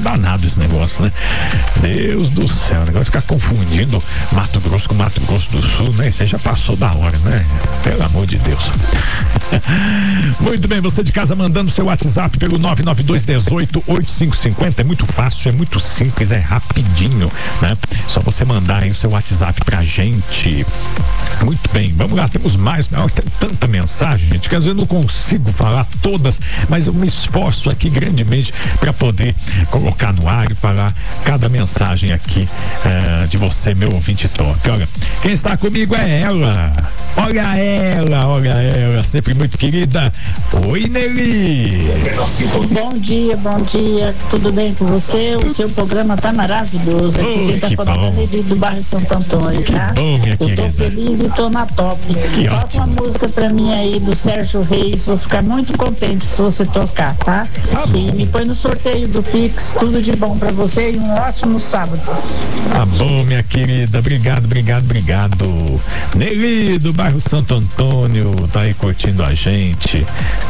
danado esse negócio, né? Deus do céu, o negócio ficar confundindo Mato Grosso com Mato Grosso do Sul, né? Isso aí já passou da hora, né? Pelo amor de Deus. Muito bem, você de casa mandando seu WhatsApp pelo 992188550. É muito fácil, é muito simples, é rapidinho, né? Só você mandar aí o seu WhatsApp pra gente. Muito bem, vamos lá, temos mais. Tem tanta mensagem, gente, que às vezes eu não consigo falar todas, mas eu me esforço aqui grandemente para poder colocar no ar e falar cada mensagem aqui de você, meu ouvinte top. Olha, quem está comigo é ela. Olha ela, sempre muito querida. Oi, Nelly. Bom dia, tudo bem com você? O seu programa tá maravilhoso. Aqui quem tá falando é Nelly do bairro Santo Antônio, tá? Que bom, minha querida. Eu tô feliz e tô na top. Toca uma música pra mim aí do Sérgio Reis, vou ficar muito contente se você tocar, tá? E me põe no sorteio do Pix, tudo de bom pra você e um ótimo sábado. Tá bom, minha querida, obrigado. Nelly do bairro Santo Antônio, tá aí curtindo a gente.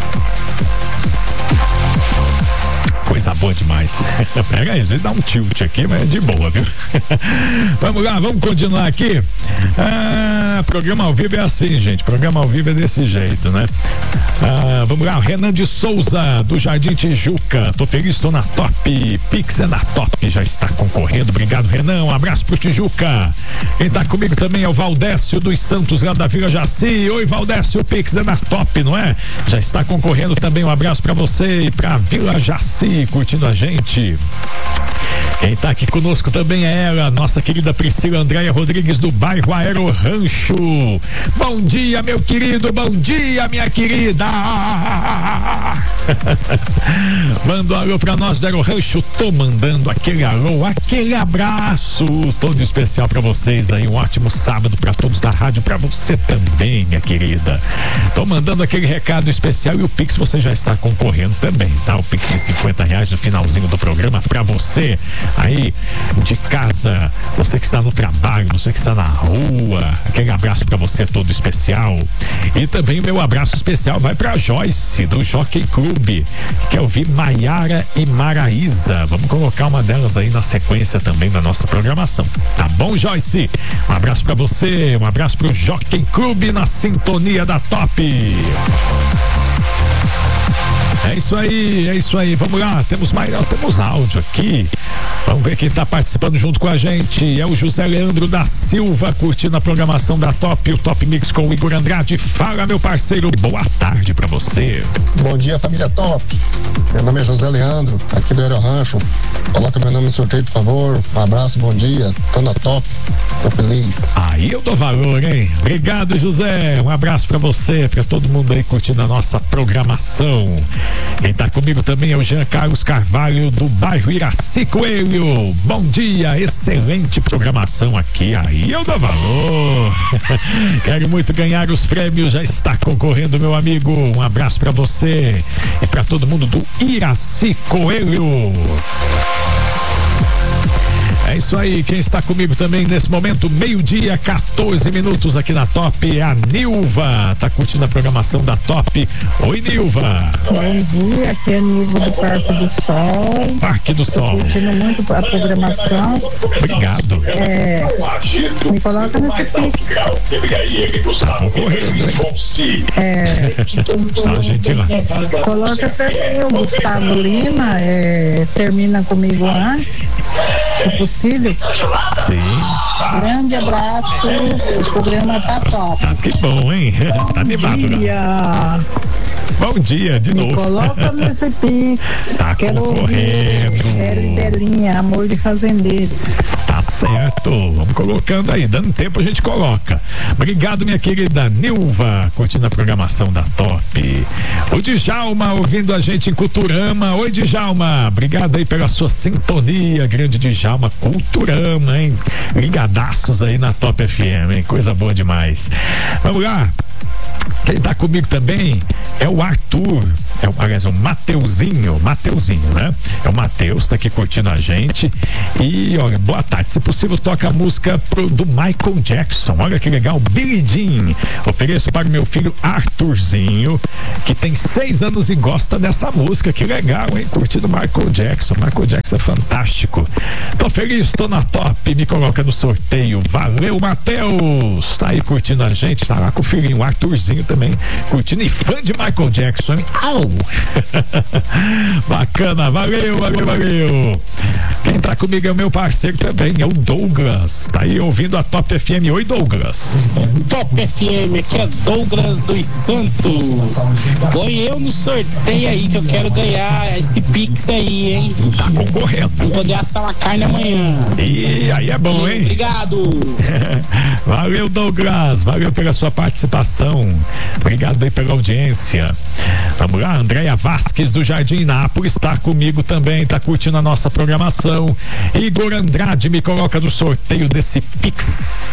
Coisa boa demais. Pega aí, às vezes dá um tilt aqui, mas é de boa, viu? Vamos lá, vamos continuar aqui. Programa ao vivo é assim, gente. Programa ao vivo é desse jeito, né? Vamos lá, Renan de Souza, do Jardim Tijuca. Tô feliz, tô na top. Pix é na top, já está concorrendo. Obrigado, Renan. Um abraço pro Tijuca. Quem tá comigo também é o Valdécio dos Santos, lá da Vila Jaci. Oi, Valdécio, o Pix é na top, não é? Já está concorrendo também. Um abraço pra você e pra Vila Jaci, curtindo a gente. Quem tá aqui conosco também é ela, nossa querida Priscila Andréia Rodrigues, do bairro Aero Rancho. Bom dia, meu querido, bom dia, minha querida. Manda um alô pra nós do Aero Rancho. Tô mandando aquele alô, aquele abraço todo especial pra vocês aí. Um ótimo sábado pra todos da rádio, pra você também, minha querida. Tô mandando aquele recado especial e o Pix você já está concorrendo também, tá? O Pix de R$50 no finalzinho do programa pra você aí de casa, você que está no trabalho, você que está na rua. Aquele abraço pra você todo especial. E também o meu abraço especial vai pra Joyce, do Jockey Club. Quer ouvir Maiara e Maraísa? Vamos colocar uma delas aí na sequência também da nossa programação. Tá bom, Joyce? Um abraço pra você, um abraço pro Jockey Club na sintonia da top. É isso aí, vamos lá, temos áudio aqui. Vamos ver quem tá participando junto com a gente. É o José Leandro da Silva, curtindo a programação da Top, o Top Mix com o Igor Andrade. Fala, meu parceiro, boa tarde pra você. Bom dia, família Top. Meu nome é José Leandro, aqui do Aero Rancho. Coloca meu nome no sorteio, por favor. Um abraço, bom dia, tô na Top, tô feliz. Aí eu dou valor, hein? Obrigado, José, um abraço pra você, pra todo mundo aí curtindo a nossa programação. Quem tá comigo também é o Jean Carlos Carvalho, do bairro Iraci Coelho. Bom dia, excelente programação aqui. Aí eu dou valor. Quero muito ganhar os prêmios, já está concorrendo, meu amigo. Um abraço pra você e pra todo mundo do Iraci Coelho. É isso aí, quem está comigo também nesse momento, 12h, 14 minutos aqui na Top, é a Nilva, tá curtindo a programação da Top. Oi, Nilva. Bom dia, aqui é a Nilva do Parque do Sol. Parque do Sol. Tô curtindo muito a programação. Obrigado. Me coloca nesse Pix. Tá concorrendo, a gente lá. Coloca pra mim o Gustavo Lima, termina comigo antes, se possível. Sim. Grande abraço, o programa tá top. Que bom, hein? Tá animado, né? Bom dia, de novo. Coloca nesse Pix. Tá concorrendo. Belinha, amor de fazendeiro. Tá certo, vamos colocando aí, dando tempo a gente coloca. Obrigado, minha querida Nilva, curtindo a programação da Top. O Djalma ouvindo a gente em Culturama. Oi, Djalma, obrigado aí pela sua sintonia, grande Djalma, Culturama, hein? Ligadaços aí na Top FM, hein? Coisa boa demais. Vamos lá. Quem tá comigo também é o Arthur, aliás, o Mateuzinho, né? É o Mateus, tá aqui curtindo a gente. E olha, boa tarde. Se possível, toca a música do Michael Jackson. Olha que legal, Billie Jean. Ofereço para o meu filho Arthurzinho, que tem 6 anos e gosta dessa música. Que legal, hein? Curtindo Michael Jackson. Michael Jackson é fantástico. Tô feliz, tô na top. Me coloca no sorteio. Valeu, Mateus. Tá aí curtindo a gente. Tá lá com o filhinho, o Arthurzinho também curtindo, e fã de Michael Jackson, hein? Au! Bacana, valeu. Quem tá comigo é o meu parceiro também, é o Douglas, tá aí ouvindo a Top FM. Oi, Douglas. Top FM, aqui é Douglas dos Santos. Põe eu no sorteio aí que eu quero ganhar esse Pix aí, hein? Tá concorrendo. Vou poder assar uma carne amanhã. E aí é bom, hein? Obrigado. Valeu, Douglas, valeu pela sua participação. Obrigado aí pela audiência. Vamos lá, Andréia Vasques do Jardim Inápolis está comigo também, tá curtindo a nossa programação. Igor Andrade me coloca no sorteio desse Pix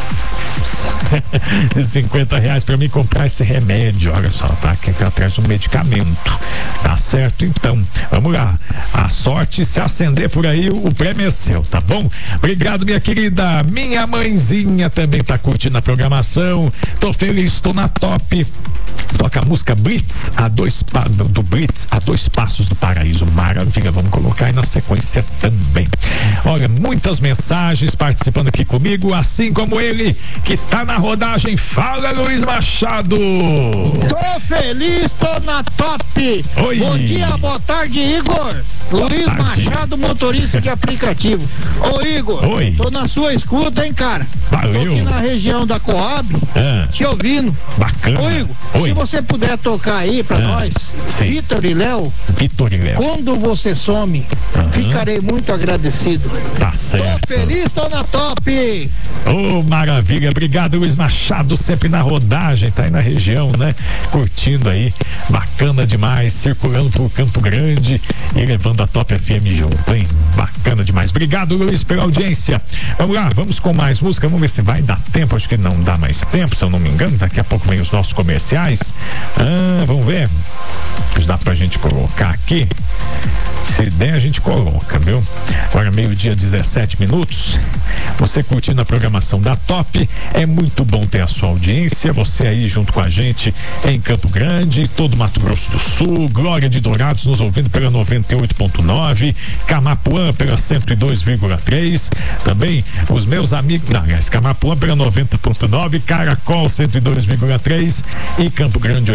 de R$50 para mim comprar esse remédio. Olha só, tá aqui atrás de um medicamento. Tá certo? Então, vamos lá. A sorte, se acender por aí, o prêmio é seu, tá bom? Obrigado, minha querida. Minha mãezinha também tá curtindo a programação. Tô feliz, tô na top. Toca a música Blitz, do Blitz, a 2 passos do paraíso. Maravilha, vamos colocar aí na sequência também. Olha, muitas mensagens participando aqui comigo, assim como ele, que tá na rodagem. Fala, Luiz Machado. Tô feliz, tô na top. Oi. Bom dia, boa tarde, Igor. Luiz Machado, motorista de aplicativo. Ô, Igor, oi. Tô na sua escuta, hein, cara? Valeu. Tô aqui na região da Coab, te ouvindo. Bacana. Ô, Igor, oi. Se você puder tocar aí pra nós, Vitor e Léo, quando você some, ficarei muito agradecido. Tá certo. Tô feliz, tô na top. Oh, maravilha, obrigado, Luiz Machado, sempre na rodagem, tá aí na região, né? Curtindo aí, bacana demais, circulando pro Campo Grande e levando a Top FM junto, hein? Bacana demais. Obrigado, Luiz, pela audiência. Vamos lá, vamos com mais música, vamos ver se vai dar tempo, acho que não dá mais tempo, se eu não me engano, daqui a pouco vem os nossos comerciais. Vamos ver. Dá pra gente colocar aqui. Se der, a gente coloca, viu? Agora, 12:17. Você curtindo a programação da Top. É muito bom ter a sua audiência. Você aí junto com a gente em Campo Grande, todo Mato Grosso do Sul, Glória de Dourados nos ouvindo pela 98.9, Camapuã pela 102,3. Também os meus amigos, Camapuã pela 90.9, Caracol 102,3 e Campo Grande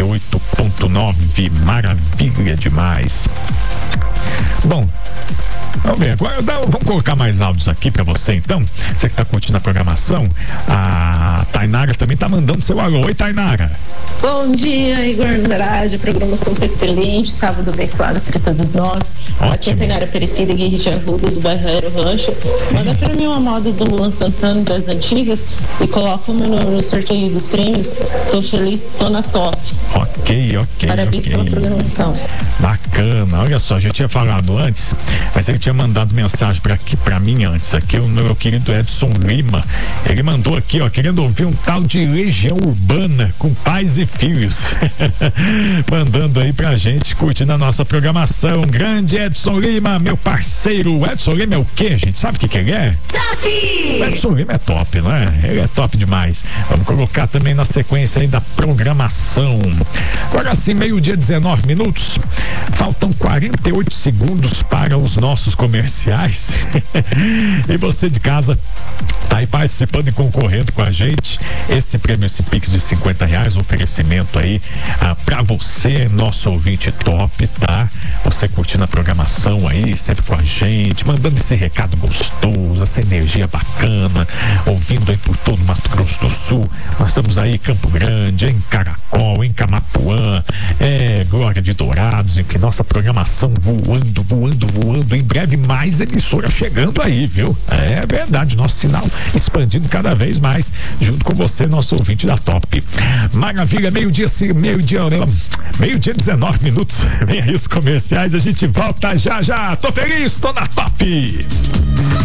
88.9. Maravilha demais. Bom, vamos ver, agora vamos colocar mais áudios aqui pra você então. Você que tá curtindo a programação. A Tainara também tá mandando seu alô. Oi, Tainara. Bom dia, Igor Andrade. A programação foi excelente, sábado abençoado para todos nós. Ótimo. Aqui é a Tainara Aparecida, Guerreiro de Arruda, do bairro Aero Rancho. Manda pra mim uma moda do Luan Santana das antigas e coloca o meu nome no sorteio dos prêmios. Tô feliz, tô na top. Ok. Parabéns pela programação. Bacana, olha só, já tinha falado antes, mas ele tinha mandado mensagem pra mim antes aqui, o meu querido Edson Lima. Ele mandou aqui, ó, querendo ouvir um tal de Legião Urbana com pais e filhos. Mandando aí pra gente, curtindo a nossa programação. Grande Edson Lima, meu parceiro. O Edson Lima é o quê, gente? Sabe o que ele é? Top! O Edson Lima é top, não é? Ele é top demais. Vamos colocar também na sequência aí da programação. Agora sim, 12:19. Faltam 48 segundos para os nossos comerciais. E você de casa tá aí participando e concorrendo com a gente. Esse prêmio, esse Pix de R$50, oferecimento aí pra você, nosso ouvinte top, tá? Você curtindo a programação aí, sempre com a gente, mandando esse recado gostoso, essa energia bacana, ouvindo aí por todo Mato Grosso do Sul. Nós estamos aí em Campo Grande, em Caracol, em Camapuã, Glória de Dourados, enfim, nossa programação voando. Em breve mais emissora chegando aí, viu? É verdade, nosso sinal expandindo cada vez mais, junto com você, nosso ouvinte da Top. Maravilha, meio-dia 19. Vem aí os comerciais, a gente volta já. Tô feliz, tô na Top.